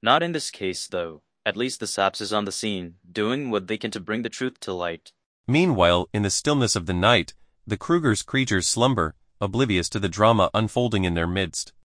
Not in this case, though. At least the Saps is on the scene, doing what they can to bring the truth to light. Meanwhile, in the stillness of the night, the Kruger's creatures slumber, oblivious to the drama unfolding in their midst.